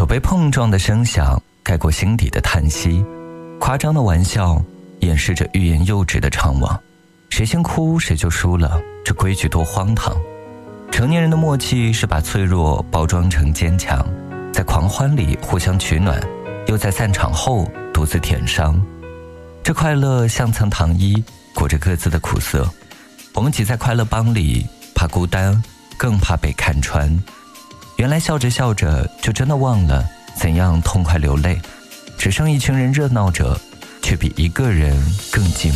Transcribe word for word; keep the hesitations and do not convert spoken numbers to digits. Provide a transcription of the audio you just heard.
手被碰撞的声响盖过心底的叹息，夸张的玩笑掩饰着欲言又止的怅惘。谁先哭谁就输了，这规矩多荒唐。成年人的默契是把脆弱包装成坚强，在狂欢里互相取暖，又在散场后独自舔伤。这快乐像层糖衣，裹着各自的苦涩。我们挤在快乐帮里，怕孤单，更怕被看穿。原来笑着笑着就真的忘了怎样痛快流泪，只剩一群人热闹着，却比一个人更寂寞。